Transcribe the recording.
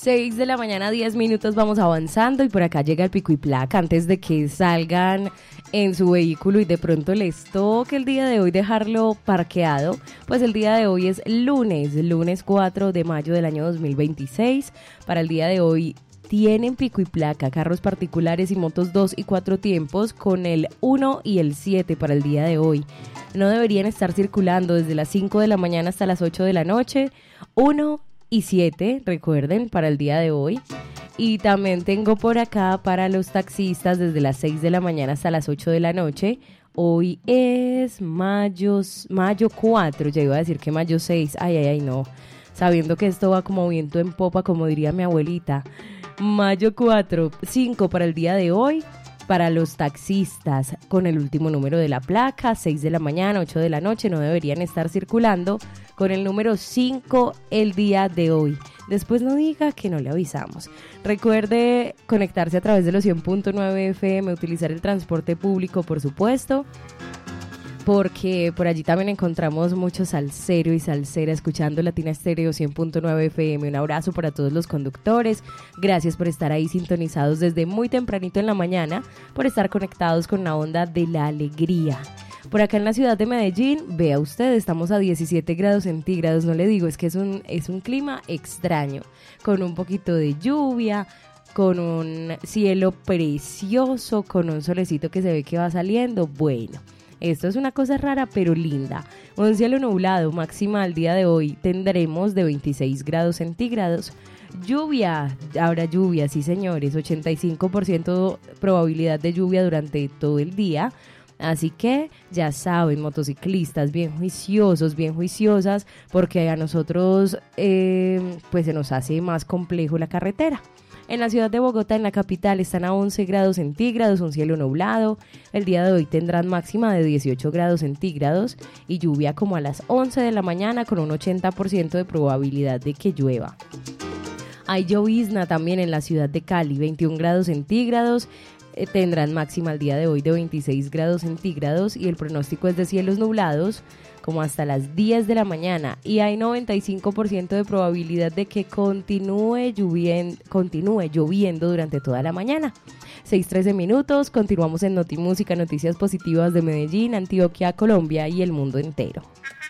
6 de la mañana, 10 minutos, vamos avanzando y por acá llega el pico y placa. Antes de que salgan en su vehículo y de pronto les toque el día de hoy dejarlo parqueado, pues el día de hoy es lunes 4 de mayo del año 2026. Para el día de hoy tienen pico y placa carros particulares y motos 2 y 4 tiempos con el 1 y el 7 para el día de hoy. No deberían estar circulando desde las 5 de la mañana hasta las 8 de la noche. 1 y 7, recuerden, para el día de hoy. Y también tengo por acá para los taxistas desde las 6 de la mañana hasta las 8 de la noche. Hoy es mayo 4, ya iba a decir que mayo 6. Ay, no. Sabiendo que esto va como viento en popa, como diría mi abuelita. Mayo 4, 5 para el día de hoy. Para los taxistas con el último número de la placa, 6 de la mañana, 8 de la noche, no deberían estar circulando con el número 5 el día de hoy. Después no diga que no le avisamos. Recuerde conectarse a través de los 100.9 FM, utilizar el transporte público, por supuesto, porque por allí también encontramos mucho salsero y salsera escuchando Latina Estéreo 100.9 FM. Un abrazo para todos los conductores. Gracias por estar ahí sintonizados desde muy tempranito en la mañana, por estar conectados con la onda de la alegría. Por acá en la ciudad de Medellín, vea usted, estamos a 17 grados centígrados. No le digo, es que es un clima extraño, con un poquito de lluvia, con un cielo precioso, con un solecito que se ve que va saliendo. Bueno, esto es una cosa rara pero linda. Un cielo nublado, máxima al día de hoy tendremos de 26 grados centígrados. Lluvia, habrá lluvia, sí señores, 85% probabilidad de lluvia durante todo el día. Así que ya saben, motociclistas, bien juiciosos, bien juiciosas, porque a nosotros pues se nos hace más complejo la carretera. En la ciudad de Bogotá, en la capital, están a 11 grados centígrados, un cielo nublado. El día de hoy tendrán máxima de 18 grados centígrados y lluvia como a las 11 de la mañana con un 80% de probabilidad de que llueva. Hay llovizna también en la ciudad de Cali, 21 grados centígrados. Tendrán máxima el día de hoy de 26 grados centígrados y el pronóstico es de cielos nublados como hasta las 10 de la mañana y hay 95% de probabilidad de que continúe lloviendo durante toda la mañana. 6:13 minutos, continuamos en Notimúsica, noticias positivas de Medellín, Antioquia, Colombia y el mundo entero.